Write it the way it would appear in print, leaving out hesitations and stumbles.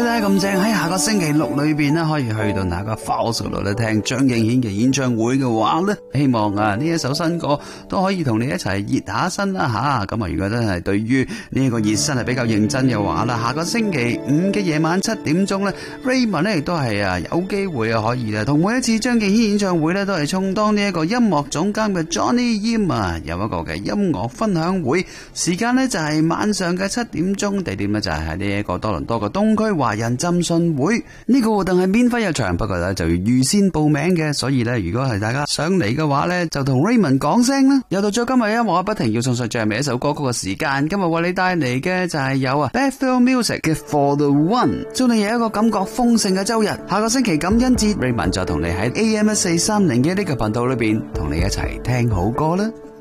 睇睇咁正，喺下個星期六裏邊咧，可以去到那個 Falls 度咧聽張敬軒嘅演唱會嘅話咧，希望啊呢一首新歌都可以同你一齊熱下身啦吓。咁啊，如果真係對於呢一個熱身係比較認真嘅話啦，下個星期五嘅夜晚7點鐘咧 ，Raymond 咧亦都係有機會可以同每一次張敬軒演唱會咧都係充當呢一個音樂總監嘅 Johnny Yim 有一個嘅音樂分享會，時間呢就係晚上嘅7點鐘，地點呢就係喺呢一個多倫多嘅東區華人浸信會。呢個活動係免費入場，不過呢就要預先報名嘅，所以呢如果係大家想嚟嘅話呢，就同 Raymond 講聲啦。又到咗今日音樂不停要送上最後尾一首歌曲嘅時間，今日為你帶嚟嘅就係有Bethel Music 嘅 For the One， 祝你有一個感覺豐盛嘅周日。下個星期感恩節 Raymond 就同你喺AM 1430嘅呢個頻道裏邊同你一齊聽好歌啦。